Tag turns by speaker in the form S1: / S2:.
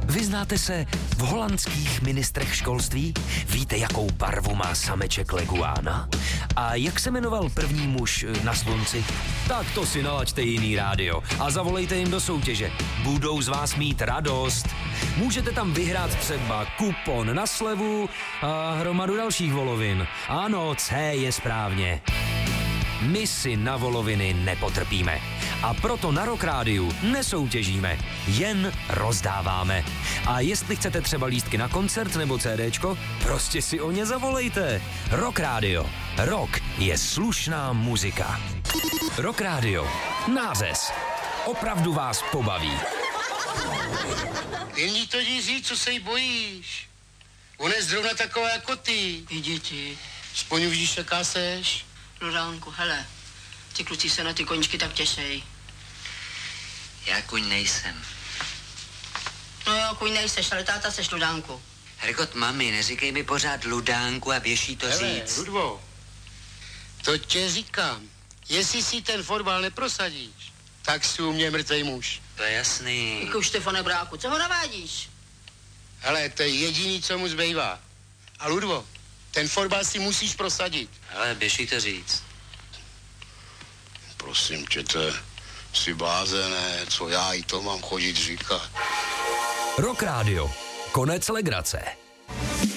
S1: Vyznáte se v holandských ministrech školství? Víte, jakou barvu má sameček leguána? A jak se jmenoval první muž na slunci? Tak to si nalaďte jiný rádio a zavolejte jim do soutěže. Budou z vás mít radost. Můžete tam vyhrát třeba kupon na slevu a hromadu dalších volovin. Ano, C je správně. My si na voloviny nepotrpíme. A proto na Rock Rádiu nesoutěžíme, jen rozdáváme. A jestli chcete třeba lístky na koncert nebo CDčko, prostě si o ně zavolejte. Rock Rádio. Rock je slušná muzika. Rock Rádio. Nářez. Opravdu vás pobaví.
S2: Jen jí to říct, co se jí bojíš. Ona je zrovna taková jako ty.
S3: I děti.
S2: Aspoň uvidíš, jaká seš.
S3: Ludánku, hele, ty kluci se na ty koníčky tak těšej.
S4: Já kuň nejsem.
S3: No jo, kuň nejseš, ale táta seš, Ludánku.
S4: Herkot, mami, neříkej mi pořád Ludánku a běží to
S2: Hele,
S4: říct.
S2: Ludvo, to tě říkám. Jestli si ten fotbal neprosadíš, tak jsi u mě mrtvej muž.
S4: To je jasný.
S3: Jako Štefane Bráku, co ho navádíš?
S2: Hele, to je jediný, co mu zbývá. A Ludvo, ten fotbal si musíš prosadit.
S4: Ale běží to říct.
S2: Prosím tě, jsi blázené, co já jí to mám chodit říkat.
S1: Rock Rádio. Konec legrace.